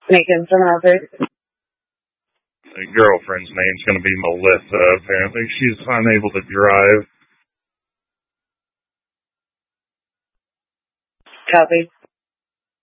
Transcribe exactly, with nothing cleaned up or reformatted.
Making some others. The girlfriend's name's going to be Melissa, apparently. She's unable to drive. Copy.